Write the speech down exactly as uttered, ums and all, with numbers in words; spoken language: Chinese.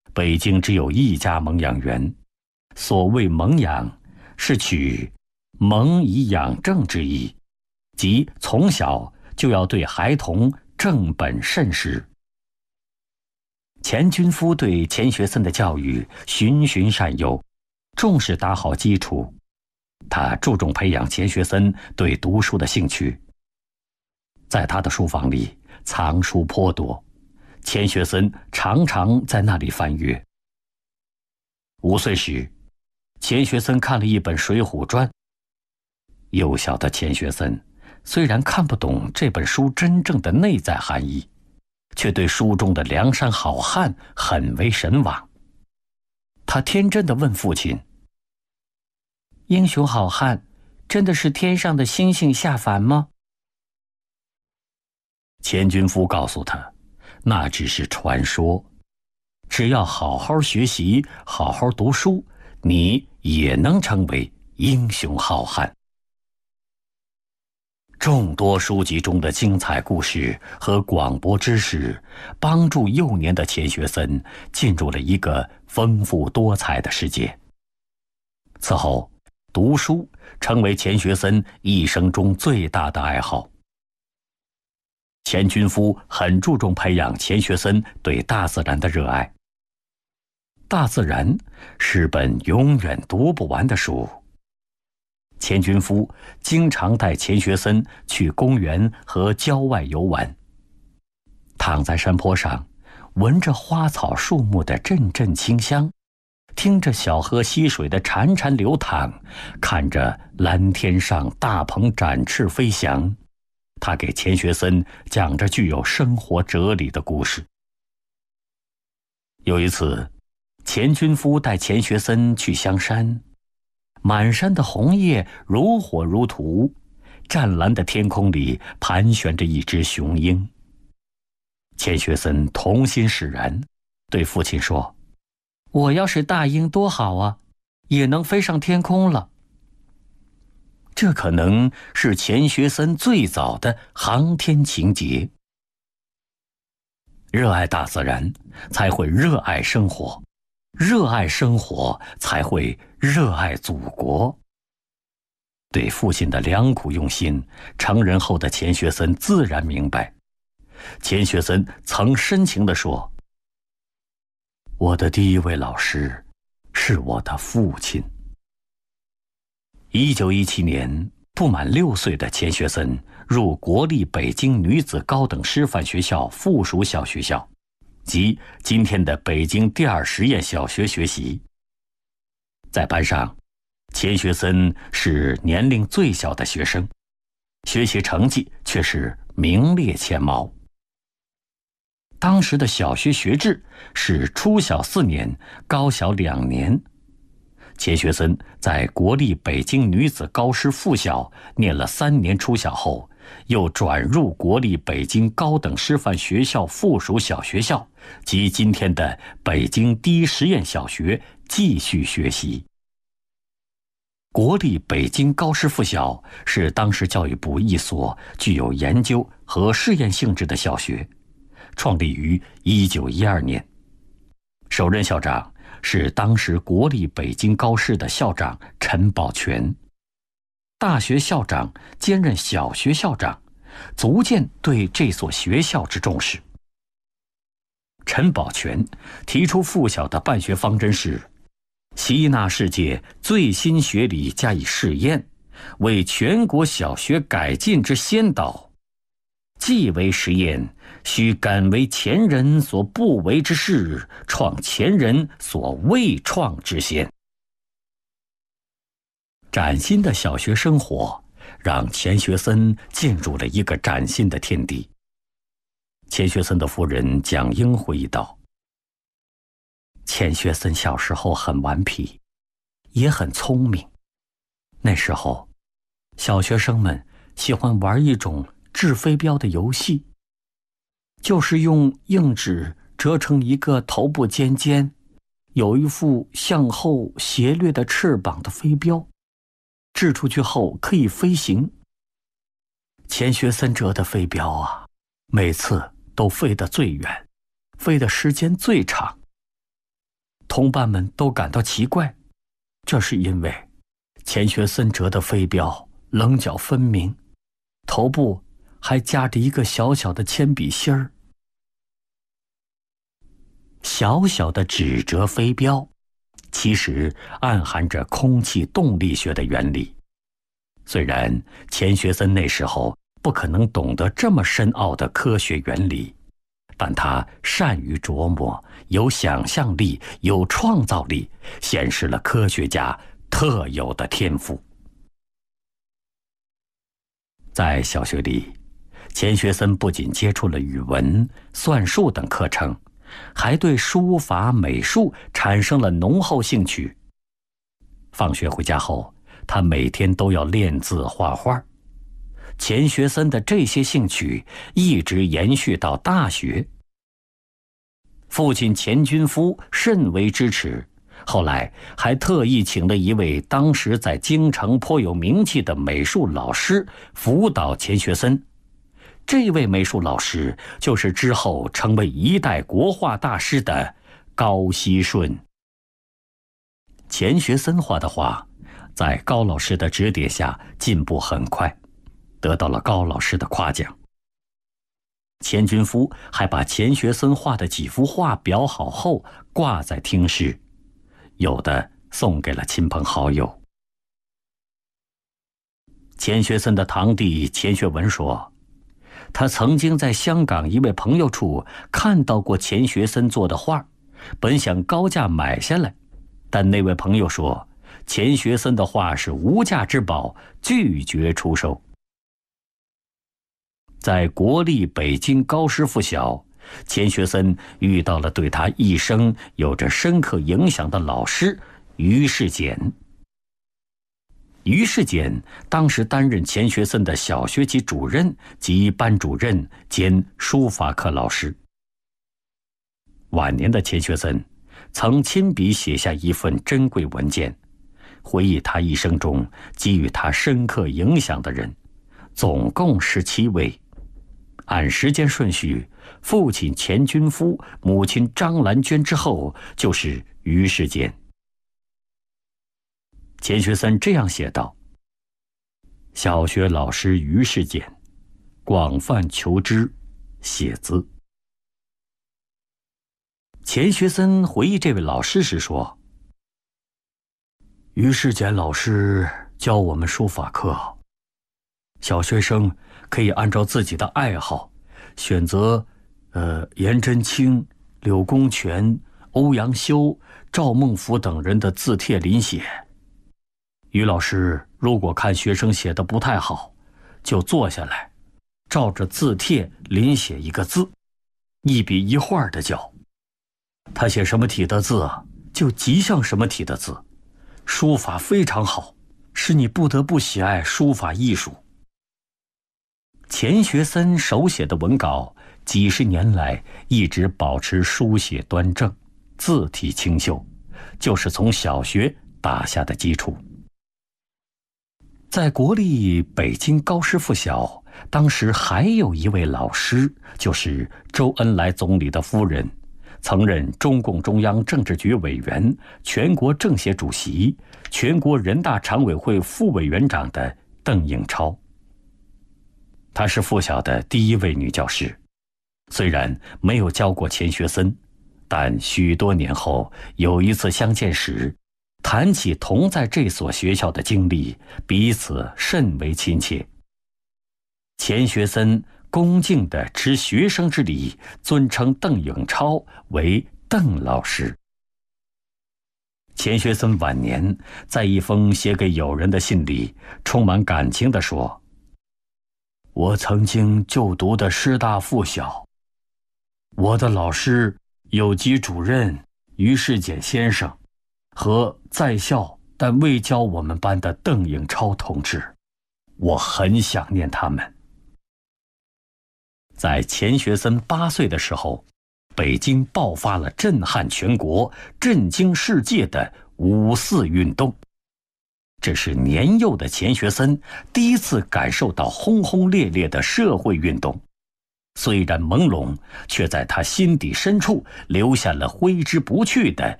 北京只有一家蒙养园，所谓蒙养，是取蒙以养正之意，即从小就要对孩童正本慎实。钱均夫对钱学森的教育循循善诱，重视打好基础。他注重培养钱学森对读书的兴趣。在他的书房里藏书颇多，钱学森常常在那里翻阅。五岁时，钱学森看了一本《水浒传》。幼小的钱学森虽然看不懂这本书真正的内在含义，却对书中的梁山好汉很为神往。他天真地问父亲：英雄好汉真的是天上的星星下凡吗？钱均夫告诉他，那只是传说，只要好好学习，好好读书，你也能成为英雄好汉。众多书籍中的精彩故事和广博知识，帮助幼年的钱学森进入了一个丰富多彩的世界。此后，读书成为钱学森一生中最大的爱好。钱均夫很注重培养钱学森对大自然的热爱。大自然是本永远读不完的书。钱均夫经常带钱学森去公园和郊外游玩，躺在山坡上，闻着花草树木的阵阵清香，听着小河溪水的潺潺流淌，看着蓝天上大鹏展翅飞翔，他给钱学森讲着具有生活哲理的故事。有一次，钱均夫带钱学森去香山，满山的红叶如火如荼，湛蓝的天空里盘旋着一只雄鹰。钱学森童心使然，对父亲说：我要是大鹰多好啊，也能飞上天空了。这可能是钱学森最早的航天情节。热爱大自然，才会热爱生活；热爱生活，才会热爱祖国。对父亲的良苦用心，成人后的钱学森自然明白。钱学森曾深情地说：我的第一位老师是我的父亲。一九一七年，不满六岁的钱学森入国立北京女子高等师范学校附属小学校，即今天的北京第二实验小学学习。在班上，钱学森是年龄最小的学生，学习成绩却是名列前茅。当时的小学学制是初小四年，高小两年。钱学森在国立北京女子高师附小念了三年初小后，又转入国立北京高等师范学校附属小学校，即今天的北京第一实验小学继续学习。国立北京高师附小是当时教育部一所具有研究和试验性质的小学，创立于一九一二年，首任校长是当时国立北京高师的校长陈宝全。大学校长兼任小学校长，足见对这所学校之重视。陈宝全提出附小的办学方针是吸纳世界最新学理加以试验，为全国小学改进之先导。既为实验，须敢为前人所不为之事，创前人所未创之先。崭新的小学生活让钱学森进入了一个崭新的天地。钱学森的夫人蒋英回忆道：钱学森小时候很顽皮，也很聪明。那时候，小学生们喜欢玩一种掷飞镖的游戏，就是用硬纸折成一个头部尖尖，有一副向后斜掠的翅膀的飞镖，掷出去后可以飞行。钱学森折的飞镖啊，每次都飞得最远，飞的时间最长。 同伴们都感到奇怪，这是因为钱学森折的飞镖棱角分明，头部还夹着一个小小的铅笔芯儿。小小的纸折飞镖，其实暗含着空气动力学的原理。虽然钱学森那时候不可能懂得这么深奥的科学原理，但他善于琢磨，有想象力，有创造力，显示了科学家特有的天赋。在小学里，钱学森不仅接触了语文、算术等课程，还对书法、美术产生了浓厚兴趣。放学回家后，他每天都要练字画画。钱学森的这些兴趣一直延续到大学。父亲钱均夫甚为支持，后来还特意请了一位当时在京城颇有名气的美术老师辅导钱学森。这位美术老师就是之后成为一代国画大师的高希顺。钱学森画的画在高老师的指点下进步很快，得到了高老师的夸奖。钱均夫还把钱学森画的几幅画裱好后挂在厅室，有的送给了亲朋好友。钱学森的堂弟钱学文说，他曾经在香港一位朋友处看到过钱学森做的画，本想高价买下来，但那位朋友说钱学森的画是无价之宝，拒绝出售。在国立北京高师附小，钱学森遇到了对他一生有着深刻影响的老师于世简。于世简当时担任钱学森的小学级主任及班主任兼书法课老师。晚年的钱学森曾亲笔写下一份珍贵文件，回忆他一生中给予他深刻影响的人，总共十七位。按时间顺序，父亲钱均夫、母亲张兰娟之后就是于世简。钱学森这样写道：小学老师于世简，广泛求知，写字。钱学森回忆这位老师时说，于世简老师教我们书法课，小学生可以按照自己的爱好选择呃颜真卿、柳公权、欧阳修、赵孟頫等人的字帖临写。于老师如果看学生写的不太好，就坐下来照着字帖临写一个字，一笔一画的教。他写什么体的字啊，就极像什么体的字，书法非常好，使你不得不喜爱书法艺术。钱学森手写的文稿几十年来一直保持书写端正，字体清秀，就是从小学打下的基础。在国立北京高师附小，当时还有一位老师，就是周恩来总理的夫人，曾任中共中央政治局委员、全国政协主席、全国人大常委会副委员长的邓颖超。她是附小的第一位女教师，虽然没有教过钱学森，但许多年后有一次相见时，谈起同在这所学校的经历，彼此甚为亲切。钱学森恭敬地持学生之礼，尊称邓颖超为邓老师。钱学森晚年在一封写给友人的信里，充满感情地说：我曾经就读的师大附小，我的老师有级主任于世简先生和在校但未教我们班的邓颖超同志，我很想念他们。在钱学森八岁的时候，北京爆发了震撼全国、震惊世界的五四运动。这是年幼的钱学森第一次感受到轰轰烈烈的社会运动，虽然朦胧，却在他心底深处留下了挥之不去的